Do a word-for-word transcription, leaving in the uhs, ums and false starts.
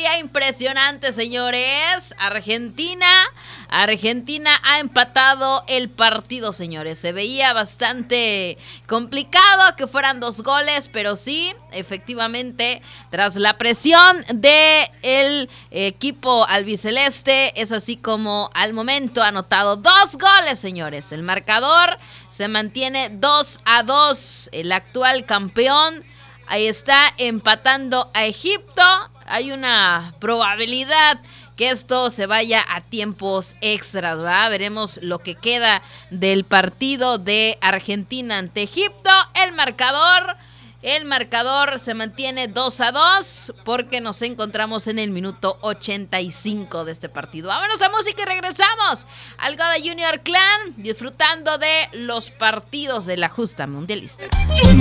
victoria impresionante, señores. Argentina, Argentina ha empatado el partido, señores. Se veía bastante complicado que fueran dos goles, pero sí, efectivamente, tras la presión del equipo albiceleste, es así como al momento ha anotado dos goles, señores. El marcador se mantiene dos a dos. El actual campeón ahí está empatando a Egipto. Hay una probabilidad que esto se vaya a tiempos extras, ¿verdad? Veremos lo que queda del partido de Argentina ante Egipto. El marcador, el marcador se mantiene dos a dos porque nos encontramos en el minuto ochenta y cinco de este partido. Vámonos a música y regresamos al Goda Junior Clan disfrutando de los partidos de la justa mundialista.